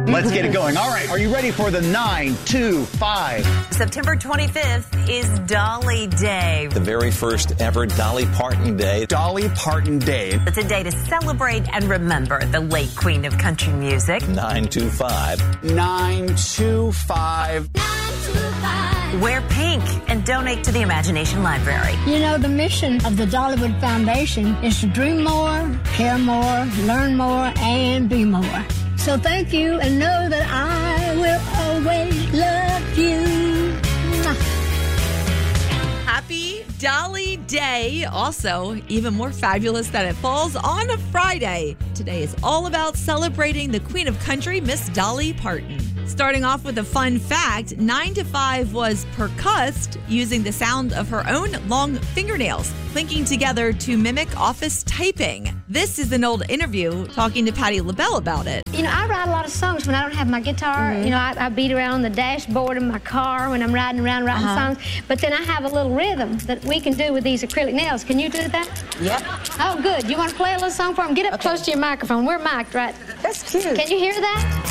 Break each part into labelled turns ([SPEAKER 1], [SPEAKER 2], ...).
[SPEAKER 1] Let's get it going. All right, are you ready for the 925?
[SPEAKER 2] September 25th is Dolly Day.
[SPEAKER 3] The very first ever Dolly Parton Day.
[SPEAKER 1] Dolly Parton Day.
[SPEAKER 2] It's a day to celebrate and remember the late queen of country music.
[SPEAKER 3] 925.
[SPEAKER 1] 925.
[SPEAKER 2] Wear pink and donate to the Imagination Library.
[SPEAKER 4] You know, the mission of the Dollywood Foundation is to dream more, care more, learn more, and be more. So thank you, and know that I will always love you.
[SPEAKER 5] Happy Dolly Day. Also, even more fabulous that it falls on a Friday. Today is all about celebrating the Queen of Country, Miss Dolly Parton. Starting off with a fun fact, 9 to 5 was percussed using the sound of her own long fingernails, clinking together to mimic office typing. This is an old interview talking to Patti LaBelle about it.
[SPEAKER 6] You know, I write a lot of songs when I don't have my guitar. You know, I beat around on the dashboard of my car when I'm riding around writing songs. But then I have a little rhythm that we can do with these acrylic nails. Can you do that?
[SPEAKER 7] Yep.
[SPEAKER 6] Oh, good. You want to play a little song for them? Get up close to your microphone. We're mic'd, right?
[SPEAKER 7] That's cute.
[SPEAKER 6] Can you hear that?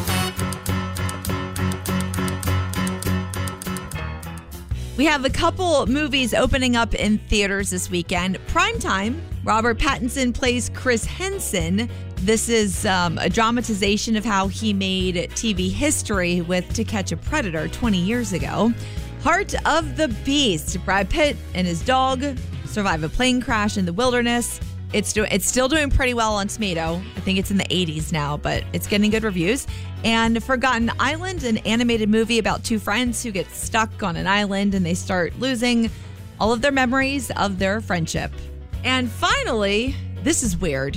[SPEAKER 5] We have a couple movies opening up in theaters this weekend. Primetime, Robert Pattinson plays Chris Henson. This is a dramatization of how he made TV history with To Catch a Predator 20 years ago. Heart of the Beast, Brad Pitt and his dog survive a plane crash in the wilderness. It's still doing pretty well on Tomato. I think it's in the 80s now, but it's getting good reviews. And Forgotten Island, an animated movie about two friends who get stuck on an island and they start losing all of their memories of their friendship. And finally, this is weird.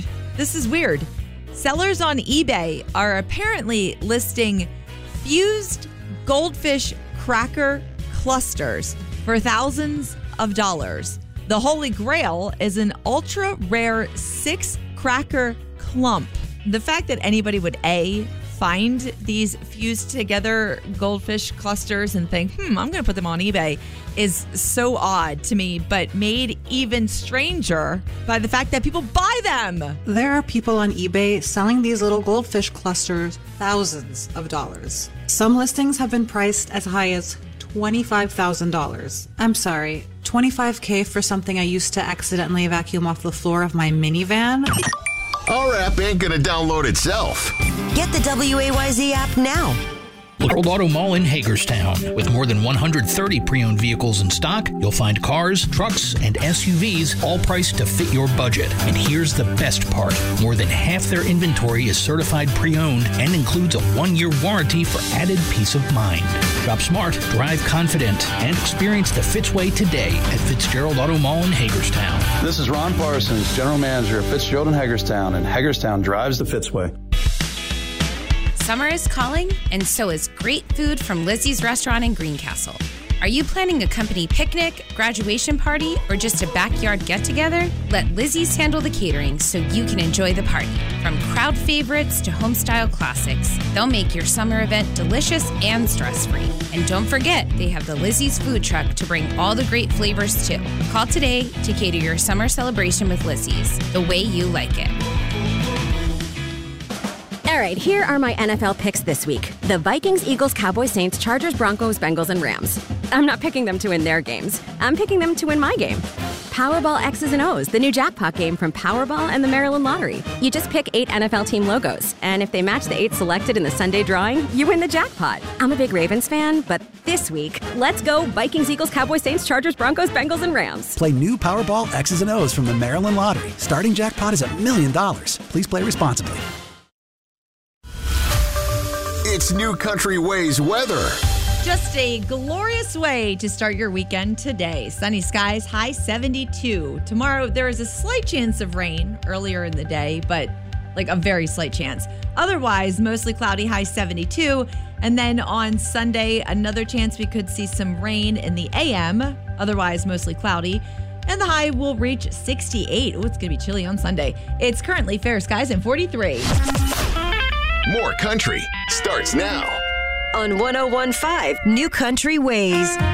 [SPEAKER 5] Sellers on eBay are apparently listing fused goldfish cracker clusters for thousands of dollars. The Holy Grail is an ultra rare 6-cracker clump. The fact that anybody would find these fused together goldfish clusters and think, I'm going to put them on eBay is so odd to me, but made even stranger by the fact that people buy them.
[SPEAKER 8] There are people on eBay selling these little goldfish clusters thousands of dollars. Some listings have been priced as high as $25,000. I'm sorry, $25K for something I used to accidentally vacuum off the floor of my minivan?
[SPEAKER 9] Our app ain't gonna download itself.
[SPEAKER 2] Get the WAYZ app now.
[SPEAKER 10] Gerald Auto Mall in Hagerstown. With more than 130 pre-owned vehicles in stock, you'll find cars, trucks, and SUVs all priced to fit your budget. And here's the best part. More than half their inventory is certified pre-owned and includes a 1-year warranty for added peace of mind. Shop smart, drive confident, and experience the Fitzway today at Fitzgerald Auto Mall in Hagerstown.
[SPEAKER 11] This is Ron Parsons, General Manager of Fitzgerald in Hagerstown, and Hagerstown drives the Fitzway.
[SPEAKER 12] Summer is calling, and so is great food from Lizzie's Restaurant in Greencastle. Are you planning a company picnic, graduation party, or just a backyard get-together? Let Lizzie's handle the catering so you can enjoy the party. From crowd favorites to home-style classics, they'll make your summer event delicious and stress-free. And don't forget, they have the Lizzie's food truck to bring all the great flavors too. Call today to cater your summer celebration with Lizzie's, the way you like it.
[SPEAKER 13] All right, here are my NFL picks this week. The Vikings, Eagles, Cowboys, Saints, Chargers, Broncos, Bengals, and Rams. I'm not picking them to win their games. I'm picking them to win my game. Powerball X's and O's, the new jackpot game from Powerball and the Maryland Lottery. You just pick 8 NFL team logos, and if they match the 8 selected in the Sunday drawing, you win the jackpot. I'm a big Ravens fan, but this week, let's go Vikings, Eagles, Cowboys, Saints, Chargers, Broncos, Bengals, and Rams.
[SPEAKER 14] Play new Powerball X's and O's from the Maryland Lottery. Starting jackpot is $1 million. Please play responsibly.
[SPEAKER 9] It's New Country Ways weather.
[SPEAKER 5] Just a glorious way to start your weekend today. Sunny skies, high 72. Tomorrow, there is a slight chance of rain earlier in the day, but like a very slight chance. Otherwise, mostly cloudy, high 72. And then on Sunday, another chance we could see some rain in the AM. Otherwise, mostly cloudy. And the high will reach 68. Oh, it's going to be chilly on Sunday. It's currently fair skies and 43.
[SPEAKER 9] More country starts now
[SPEAKER 2] On 101.5 New Country Ways.